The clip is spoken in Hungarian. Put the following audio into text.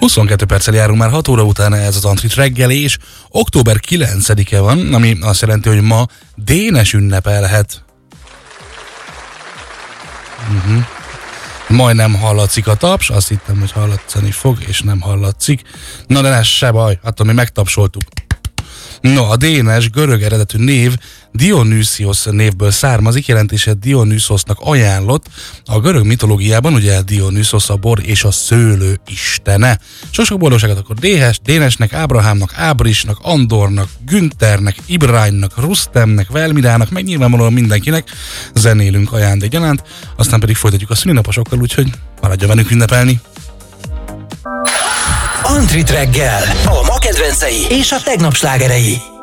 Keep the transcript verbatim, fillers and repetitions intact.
huszonkettő perccel járunk már hat óra után, ez az Antrit reggeli, és október kilencedike van, ami azt jelenti, hogy ma Dénes ünnepelhet. Uh-huh. Majdnem hallatszik a taps, azt hittem, hogy hallatszani fog, és nem hallatszik. Na de ez se baj, attól mi megtapsoltuk. No, a Dénes görög eredetű név Dionysios névből származik, jelentése Dionyszosnak ajánlott. A görög mitológiában ugye Dionysos a bor és a szőlő istene. Sok-sok boldogságot akkor Déhes, Dénesnek, Ábrahámnak, Ábrisnak, Andornak, Günthernek, Ibránynak, Rustemnek, Velmidának, meg nyilvánvalóan mindenkinek zenélünk ajándékgyanánt, aztán pedig folytatjuk a szülinaposokkal, úgyhogy maradjon velünk ünnepelni. Antrit reggel, a ma kedvencei és a tegnap slágerei.